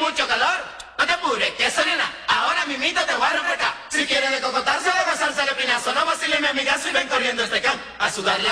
mucho calor. No te apures, que eso nena, ahora mimito te voy a refrescar. Si quieres de cocotarse, de besarse el espinazo, no vacile mi amigazo y ven corriendo este campo a sudar la